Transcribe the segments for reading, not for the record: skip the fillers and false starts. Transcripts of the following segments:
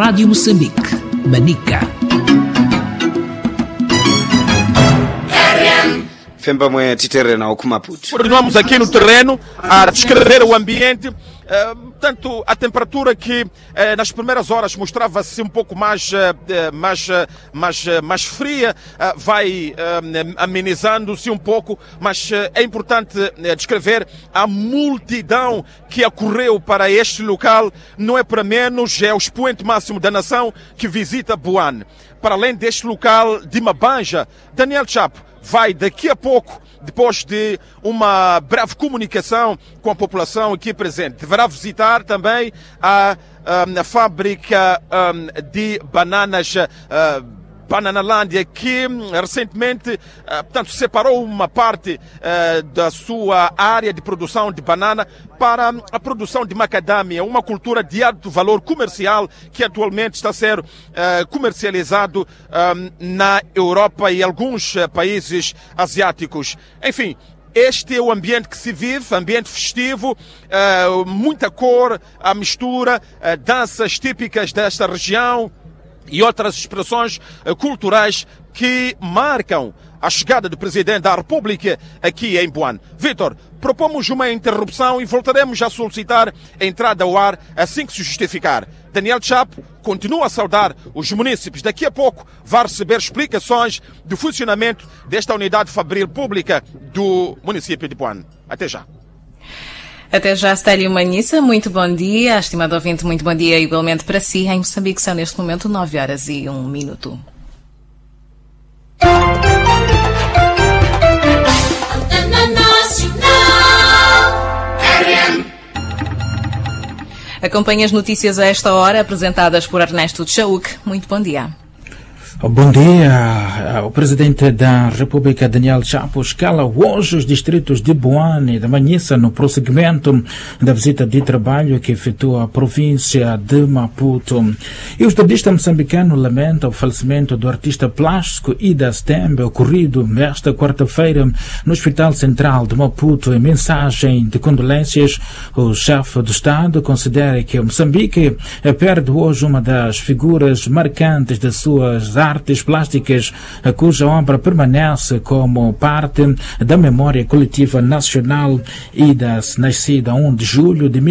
Rádio Moçambique, Manica. Fembamwe titerreno ao Maputo. Continuamos aqui no terreno a descrever o ambiente. Portanto, a temperatura que nas primeiras horas mostrava-se um pouco mais fria, vai amenizando-se um pouco, mas é importante descrever a multidão que ocorreu para este local. Não é para menos, é o expoente máximo da nação que visita Buane. Para além deste local de Mabanja, Daniel Chapo vai daqui a pouco, depois de uma breve comunicação com a população aqui presente, deverá visitar também a fábrica de bananas Bananalândia, que recentemente, portanto, separou uma parte da sua área de produção de banana para a produção de macadâmia, uma cultura de alto valor comercial que atualmente está a ser comercializado na Europa e alguns países asiáticos. Enfim, este é o ambiente que se vive, ambiente festivo, muita cor, a mistura, danças típicas desta região e outras expressões culturais que marcam a chegada do Presidente da República aqui em Buane. Vítor, propomos uma interrupção e voltaremos a solicitar a entrada ao ar assim que se justificar. Daniel Chapo continua a saudar os munícipes. Daqui a pouco vai receber explicações do funcionamento desta unidade fabril pública do município de Buane. Até já. Até já, Stélio Manhissa, muito bom dia. Estimado ouvinte, muito bom dia igualmente para si. Em Moçambique são neste momento 9h01. Acompanhe as notícias a esta hora, apresentadas por Ernesto Tchauk. Muito bom dia. Bom dia. O Presidente da República, Daniel Chapo, escala hoje os distritos de Buane e da Manhissa no prosseguimento da visita de trabalho que efetua a província de Maputo. E o estadista moçambicano lamenta o falecimento do artista plástico Ida Stembe, ocorrido esta quarta-feira no Hospital Central de Maputo. Em mensagem de condolências, o chefe do Estado considera que Moçambique perde hoje uma das figuras marcantes de suas artes plásticas, cuja obra permanece como parte da memória coletiva nacional. Ida, nascida 1 de julho de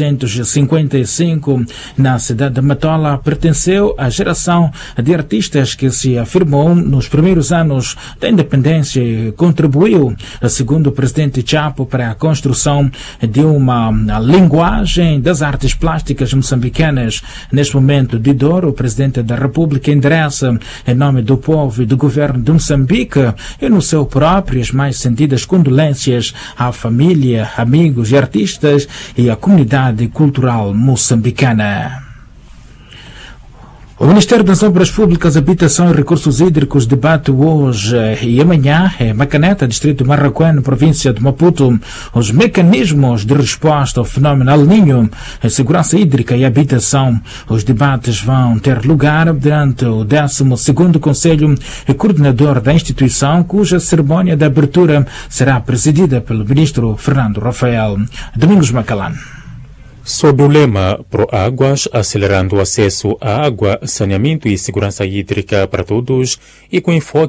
1955 na cidade de Matola, pertenceu à geração de artistas que se afirmou nos primeiros anos da independência e contribuiu, segundo o presidente Chapo, para a construção de uma linguagem das artes plásticas moçambicanas. Neste momento de dor, o presidente da República endereça, em nome do povo e do governo de Moçambique, e no seu próprio, as mais sentidas condolências à família, amigos e artistas e à comunidade cultural moçambicana. O Ministério das Obras Públicas, Habitação e Recursos Hídricos debate hoje e amanhã em Macaneta, distrito de Marraquém, província de Maputo, os mecanismos de resposta ao fenómeno El Niño, a segurança hídrica e habitação. Os debates vão ter lugar durante o 12º Conselho Coordenador da instituição, cuja cerimónia de abertura será presidida pelo ministro Fernando Rafael. Domingos Macalán. Sob o lema Proáguas, acelerando o acesso à água, saneamento e segurança hídrica para todos, e com enfoque